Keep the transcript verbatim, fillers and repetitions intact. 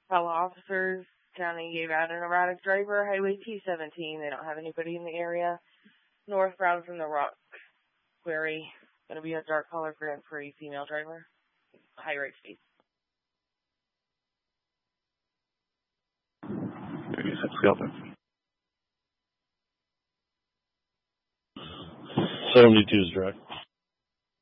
Fellow officers, county gave out an erratic driver, Highway T seventeen. They don't have anybody in the area. Northbound from the Rock Quarry. Going to be a dark color Grand Prix female driver. High rate speed. seventy-two is direct.